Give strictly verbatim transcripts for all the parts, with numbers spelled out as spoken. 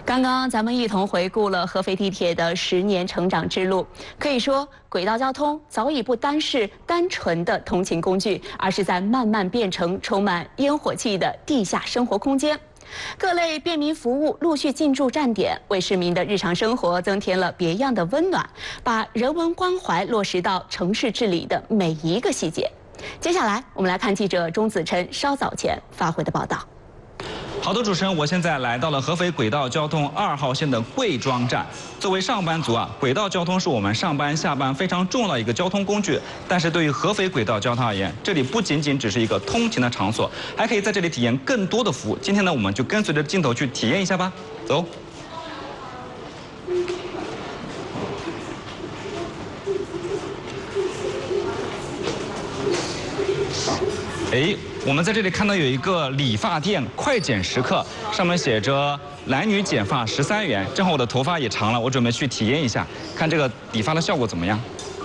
刚刚咱们一同回顾了合肥地铁的十年成长之路，可以说轨道交通早已不单是单纯的通勤工具，而是在慢慢变成充满烟火气的地下生活空间。各类便民服务陆续进驻站点，为市民的日常生活增添了别样的温暖，把人文关怀落实到城市治理的每一个细节。接下来，我们来看记者钟子琛稍早前发回的报道。 好的，主持人，我现在来到了合肥轨道交通二号线的贵庄站。作为上班族啊，轨道交通是我们上班下班非常重要的一个交通工具。但是对于合肥轨道交通而言，这里不仅仅只是一个通勤的场所，还可以在这里体验更多的服务。今天呢，我们就跟随着镜头去体验一下吧，走。 哎，我们在这里看到有一个理发店快剪时刻，上面写着男女剪发十三元。正好我的头发也长了，我准备去体验一下，看这个理发的效果怎么样。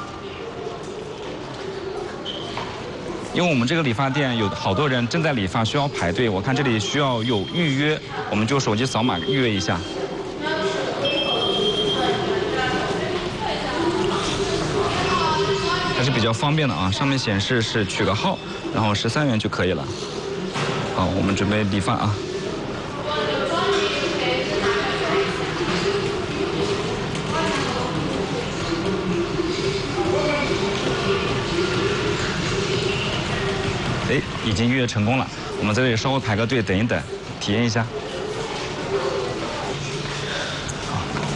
因为我们这个理发店有好多人正在理发，需要排队。我看这里需要有预约，我们就手机扫码预约一下。 还是比较方便的啊，上面显示是取个号，然后十三元就可以了。好，我们准备理发啊。哎，已经预约成功了，我们在这里稍微排个队等一等，体验一下。